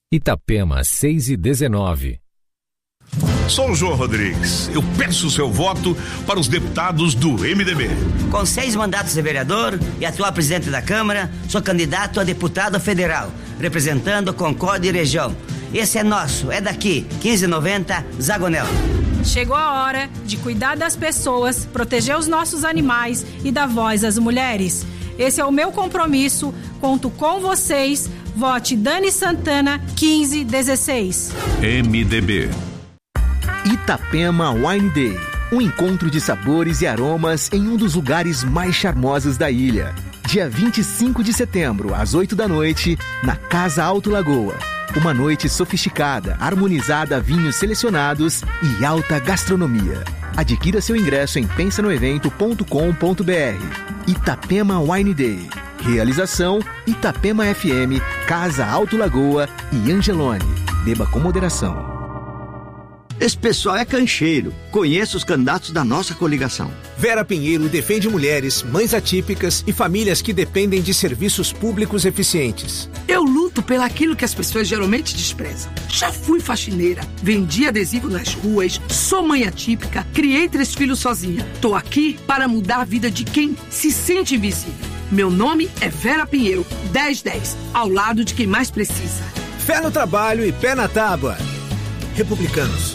Itapema 6:19. Sou o João Rodrigues. Eu peço o seu voto para os deputados do MDB. Com 6 mandatos de vereador e atual presidente da Câmara, sou candidato a deputado federal, representando Concórdia e região. Esse é nosso, é daqui, 1590, Zagonel. Chegou a hora de cuidar das pessoas, proteger os nossos animais e dar voz às mulheres. Esse é o meu compromisso, conto com vocês. Vote Dani Santana, 1516. MDB. Itapema Wine Day, um encontro de sabores e aromas em um dos lugares mais charmosos da ilha. Dia 25 de setembro, às 8 da noite, na Casa Alto Lagoa. Uma noite sofisticada, harmonizada a vinhos selecionados e alta gastronomia. Adquira seu ingresso em pensanoevento.com.br. Itapema Wine Day. Realização Itapema FM, Casa Alto Lagoa e Angelone. Beba com moderação. Esse pessoal é cancheiro. Conheço os candidatos da nossa coligação. Vera Pinheiro defende mulheres, mães atípicas e famílias que dependem de serviços públicos eficientes. Eu luto pelaquilo que as pessoas geralmente desprezam. Já fui faxineira, vendi adesivo nas ruas, sou mãe atípica, criei 3 filhos sozinha. Tô aqui para mudar a vida de quem se sente invisível. Meu nome é Vera Pinheiro, 1010, ao lado de quem mais precisa. Fé no trabalho e pé na tábua. Republicanos.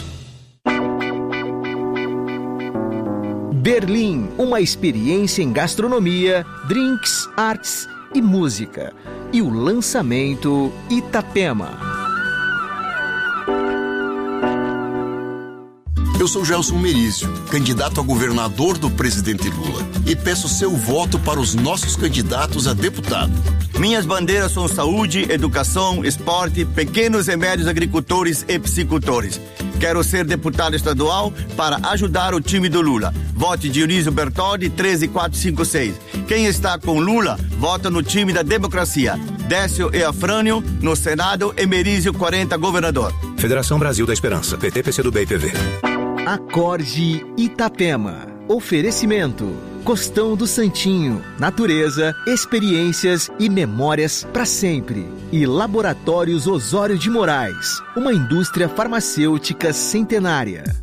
Berlim, uma experiência em gastronomia, drinks, artes e música. E o lançamento Itapema. Eu sou Gelson Merizio, candidato a governador do presidente Lula, e peço seu voto para os nossos candidatos a deputado. Minhas bandeiras são saúde, educação, esporte, pequenos e médios agricultores e piscicultores. Quero ser deputado estadual para ajudar o time do Lula. Vote Dionísio Bertoldi, 13456. Quem está com Lula, vota no time da democracia. Décio e Afrânio, no Senado, e Merizio 40, governador. Federação Brasil da Esperança, PT, PCdoB e PV. Acorde Itapema. Oferecimento: Costão do Santinho, natureza, experiências e memórias para sempre. E Laboratórios Osório de Moraes, uma indústria farmacêutica centenária.